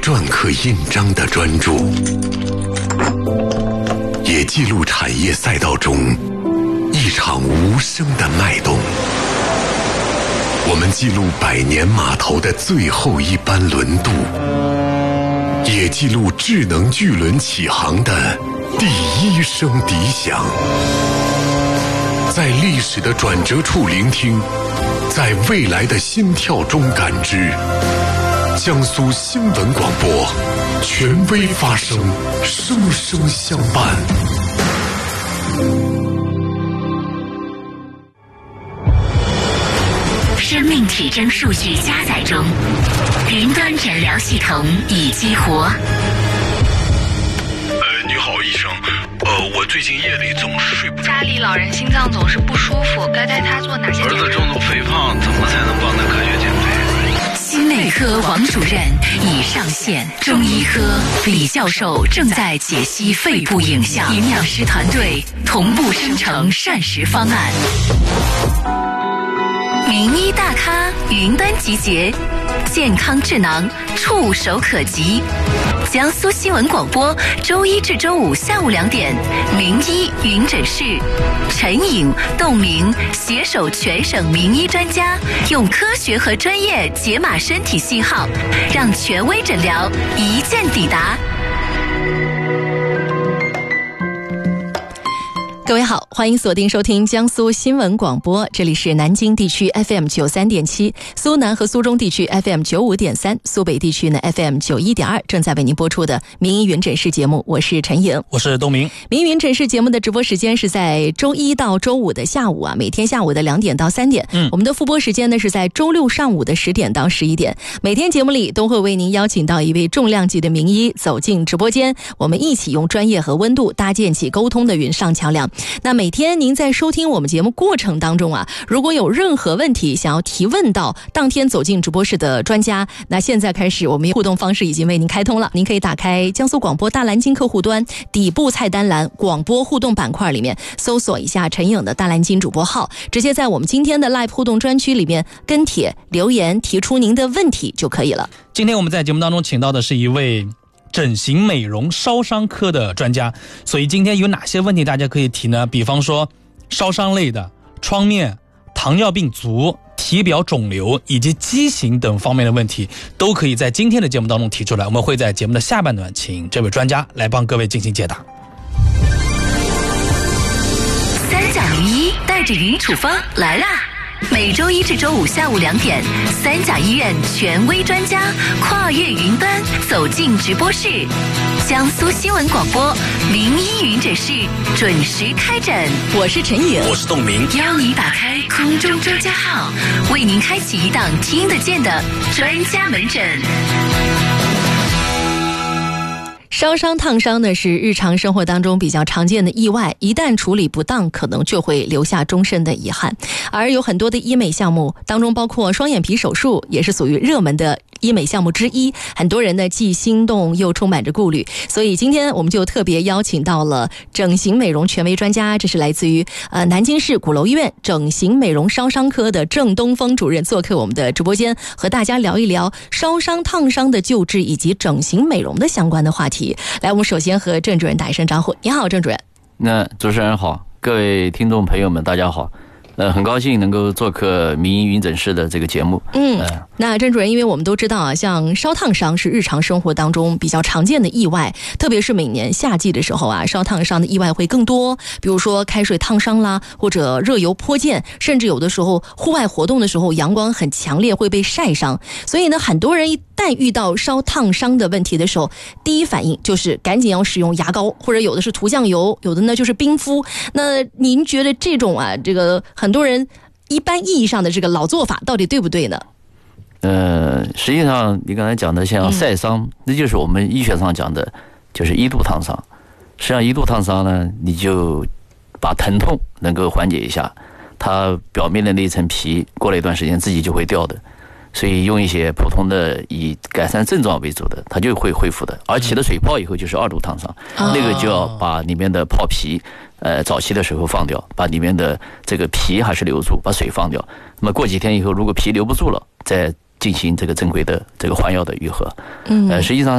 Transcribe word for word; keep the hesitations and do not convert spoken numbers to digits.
篆刻印章的专注，也记录产业赛道中一场无声的脉动。我们记录百年码头的最后一班轮渡，也记录智能巨轮起航的第一声笛响。在历史的转折处聆听，在未来的心跳中感知。江苏新闻广播，权威发声，声声相伴。 生命体征数据加载中，云端诊疗系统已激活。 呃，你好，医生。呃，我最近夜里总是睡不着。 家里老人心脏总是不舒服，该带他做哪些？ 儿子重度肥胖，怎么才能帮他科学减肥？ 心内科王主任已上线，中医科李教授正在解析肺部影像，营养师团队同步生成膳食方案。名医大咖云端集结，健康智囊触手可及。江苏新闻广播，周一至周五下午两点，名医云诊室，陈颖、窦明携手全省名医专家，用科学和专业解码身体信号，让权威诊疗一键抵达。各位好，欢迎锁定收听江苏新闻广播，这里是南京地区 F M 九十三点七，苏南和苏中地区 F M 九十五点三，苏北地区呢 F M 九十一点二，正在为您播出的名医云诊室节目，我是陈颖， 我是东明。 名医云诊室节目的直播时间是在周一到周五的下午啊，每天下午的两点到三点。嗯，我们的复播时间呢是在周六上午的十点到十一点。每天节目里都会为您邀请到一位重量级的名医走进直播间，我们一起用专业和温度搭建起沟通的云上桥梁。那每天您在收听我们节目过程当中啊，如果有任何问题想要提问到当天走进直播室的专家，那现在开始我们互动方式已经为您开通了。您可以打开江苏广播大蓝鲸客户端底部菜单栏广播互动板块里面搜索一下陈颖的大蓝鲸主播号，直接在我们今天的 live 互动专区里面跟帖留言提出您的问题就可以了。 今天我们在节目当中请到的是一位整形美容烧伤科的专家，所以今天有哪些问题大家可以提呢？比方说烧伤类的、创面、糖尿病足、体表肿瘤以及畸形等方面的问题，都可以在今天的节目当中提出来，我们会在节目的下半段请这位专家来帮各位进行解答。 三甲名医带着云处方来啦！每周一至周五下午两点，三甲医院权威专家跨越云端走进直播室，江苏新闻广播名医云诊室准时开诊。我是陈颖， 我是董明， 邀你打开空中专家号，为您开启一档听得见的专家门诊。烧伤烫伤呢是日常生活当中比较常见的意外，一旦处理不当可能就会留下终身的遗憾。而有很多的医美项目当中，包括双眼皮手术也是属于热门的医美项目之一，很多人呢既心动又充满着顾虑，所以今天我们就特别邀请到了整形美容权威专家，这是来自于呃南京市鼓楼医院整形美容烧伤科的郑东峰主任做客我们的直播间，和大家聊一聊烧伤烫伤的救治以及整形美容的相关的话题。来，我们首先和郑主任打一声招呼。你好，郑主任。 那主持人好，各位听众朋友们大家好。呃，很高兴能够做客名医云诊室的这个节目。 嗯，那郑主任，因为我们都知道啊，像烧烫伤是日常生活当中比较常见的意外，特别是每年夏季的时候啊，烧烫伤的意外会更多，比如说开水烫伤啦，或者热油泼溅，甚至有的时候户外活动的时候阳光很强烈会被晒伤。所以呢，很多人一旦遇到烧烫伤的问题的时候，第一反应就是赶紧要使用牙膏，或者有的是涂酱油，有的呢就是冰敷。那您觉得这种啊，这个很多人一般意义上的这个老做法到底对不对呢？ 呃，实际上你刚才讲的像晒伤、嗯、那就是我们医学上讲的就是一度烫伤。实际上一度烫伤呢，你就把疼痛能够缓解一下，它表面的那一层皮过了一段时间自己就会掉的，所以用一些普通的以改善症状为主的，它就会恢复的。而起了水泡以后就是二度烫伤、嗯、那个就要把里面的泡皮呃，早期的时候放掉，把里面的这个皮还是留住，把水放掉。那么过几天以后，如果皮留不住了，再进行这个正规的这个换药的愈合。嗯，呃，实际上